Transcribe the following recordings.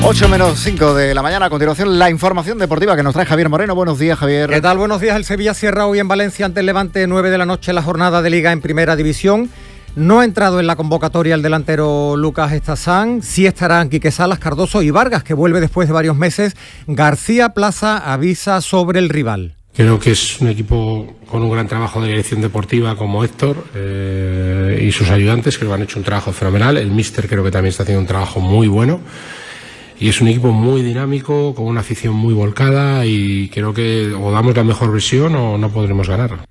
8:05 de la mañana. A continuación, la información deportiva que nos trae Javier Moreno. Buenos días, Javier. ¿Qué tal? Buenos días. El Sevilla cierra hoy en Valencia ante el Levante, 9 de la noche, la jornada de Liga en Primera División. No ha entrado en la convocatoria el delantero Lucas Estazán. Sí estarán Quique Salas, Cardoso y Vargas, que vuelve después de varios meses. García Plaza avisa sobre el rival. Creo que es un equipo con un gran trabajo de dirección deportiva como Héctor y sus ayudantes, que han hecho un trabajo fenomenal. El míster creo que también está haciendo un trabajo muy bueno. Y es un equipo muy dinámico, con una afición muy volcada, y creo que o damos la mejor versión o no podremos ganar.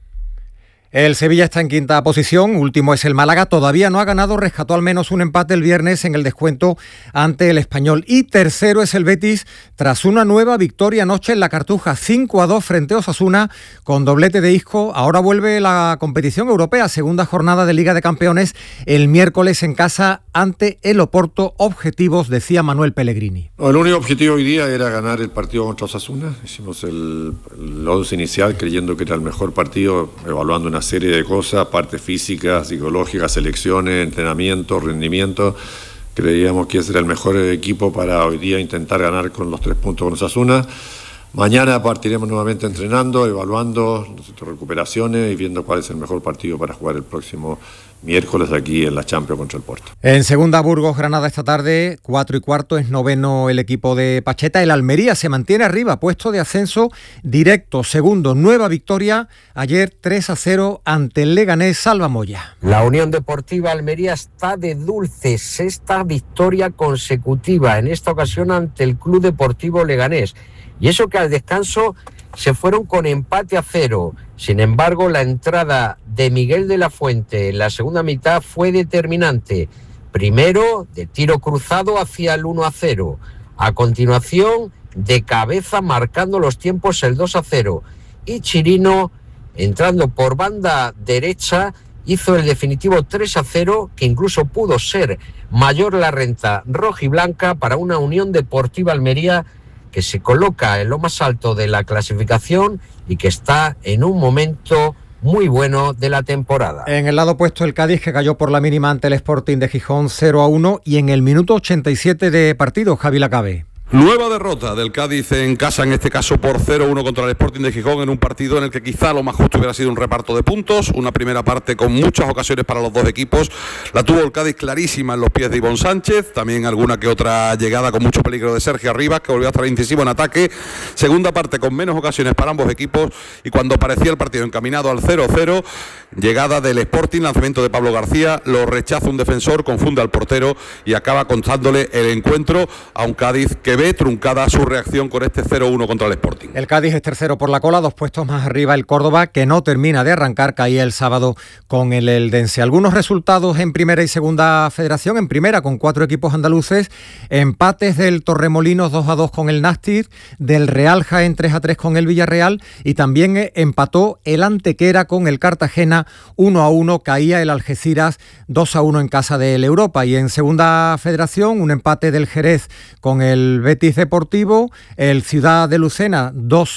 El Sevilla está en quinta posición, último es el Málaga, todavía no ha ganado, rescató al menos un empate el viernes en el descuento ante el Español. Y tercero es el Betis, tras una nueva victoria anoche en la Cartuja, 5-2 frente a Osasuna, con doblete de Isco. Ahora vuelve la competición europea, segunda jornada de Liga de Campeones, el miércoles en casa ante el Oporto. Objetivos, decía Manuel Pellegrini. El único objetivo hoy día era ganar el partido contra Osasuna. Hicimos el 11 inicial creyendo que era el mejor partido, evaluando una serie de cosas, parte física, psicológica, selecciones, entrenamiento, rendimiento. Creíamos que ese era el mejor equipo para hoy día intentar ganar con los 3 puntos con Osasuna. Mañana partiremos nuevamente entrenando, evaluando nuestras recuperaciones y viendo cuál es el mejor partido para jugar el próximo miércoles aquí en la Champions contra el Porto. En segunda, Burgos, Granada esta tarde, 4:15, es noveno el equipo de Pacheta. El Almería se mantiene arriba, puesto de ascenso directo. Segundo, nueva victoria ayer 3-0 ante el Leganés. Salva Moya. La Unión Deportiva Almería está de dulce, sexta victoria consecutiva, en esta ocasión ante el Club Deportivo Leganés. Y eso que al descanso se fueron con empate a 0. Sin embargo, la entrada de Miguel de la Fuente en la segunda mitad fue determinante. Primero, de tiro cruzado hacia el 1-0. A continuación, de cabeza marcando los tiempos el 2-0. Y Chirino, entrando por banda derecha, hizo el definitivo 3-0, que incluso pudo ser mayor la renta rojiblanca para una Unión Deportiva Almería que se coloca en lo más alto de la clasificación y que está en un momento muy bueno de la temporada. En el lado opuesto, el Cádiz, que cayó por la mínima ante el Sporting de Gijón 0-1, y en el minuto 87 de partido, Javi Lacabe. Nueva derrota del Cádiz en casa, en este caso por 0-1 contra el Sporting de Gijón, en un partido en el que quizá lo más justo hubiera sido un reparto de puntos. Una primera parte con muchas ocasiones para los dos equipos. La tuvo el Cádiz clarísima en los pies de Ivón Sánchez, también alguna que otra llegada con mucho peligro de Sergio Arribas, que volvió a estar incisivo en ataque. Segunda parte con menos ocasiones para ambos equipos, y cuando parecía el partido encaminado al 0-0, llegada del Sporting, lanzamiento de Pablo García, lo rechaza un defensor, confunde al portero y acaba contándole el encuentro a un Cádiz que ve truncada su reacción con este 0-1 contra el Sporting. El Cádiz es tercero por la cola, 2 puestos más arriba el Córdoba, que no termina de arrancar, caía el sábado con el Eldense. Algunos resultados en primera y segunda federación. En primera, con 4 equipos andaluces, empates del Torremolinos 2-2 con el Nàstic, del Real Jaén 3-3 con el Villarreal, y también empató el Antequera con el Cartagena 1-1, caía el Algeciras 2-1 en casa del Europa. Y en segunda federación, un empate del Jerez con el Betis Deportivo, el Ciudad de Lucena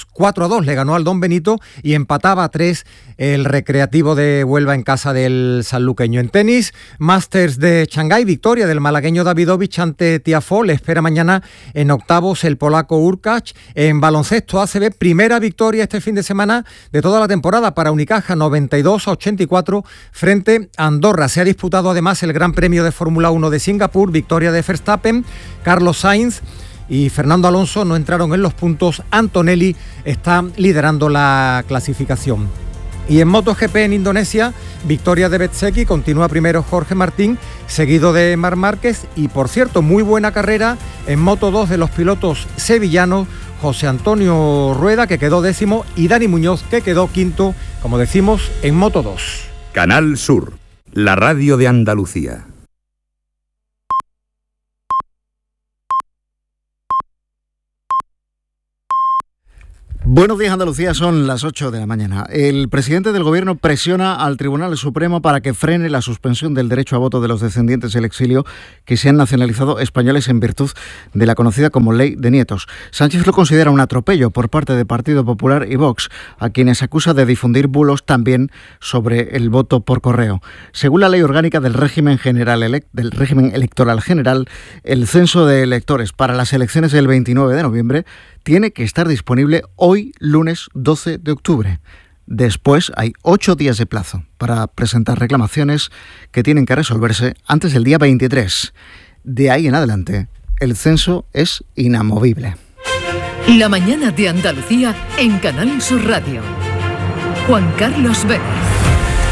4-2 le ganó al Don Benito, y empataba 3 el Recreativo de Huelva en casa del sanluqueño. En tenis, Masters de Shanghái, victoria del malagueño Davidovich ante Tiafoe, le espera mañana en octavos el polaco Urkacz. En baloncesto ACB, primera victoria este fin de semana de toda la temporada para Unicaja, 92-84 frente a Andorra. Se ha disputado además el Gran Premio de Fórmula 1 de Singapur, victoria de Verstappen. Carlos Sainz y Fernando Alonso no entraron en los puntos. Antonelli está liderando la clasificación. Y en MotoGP en Indonesia, victoria de Bezzecchi, continúa primero Jorge Martín, seguido de Marc Márquez, y por cierto, muy buena carrera en Moto2 de los pilotos sevillanos, José Antonio Rueda, que quedó 10º, y Dani Muñoz, que quedó 5º, como decimos, en Moto2. Canal Sur, la radio de Andalucía. Buenos días, Andalucía, son las 8 de la mañana. El presidente del Gobierno presiona al Tribunal Supremo para que frene la suspensión del derecho a voto de los descendientes del exilio que se han nacionalizado españoles en virtud de la conocida como Ley de Nietos. Sánchez lo considera un atropello por parte del Partido Popular y Vox, a quienes acusa de difundir bulos también sobre el voto por correo. Según la Ley Orgánica del régimen electoral general, el censo de electores para las elecciones del 29 de noviembre tiene que estar disponible hoy, lunes 12 de octubre. Después hay 8 días de plazo para presentar reclamaciones que tienen que resolverse antes del día 23. De ahí en adelante, el censo es inamovible. La mañana de Andalucía en Canal Sur Radio. Juan Carlos Vélez.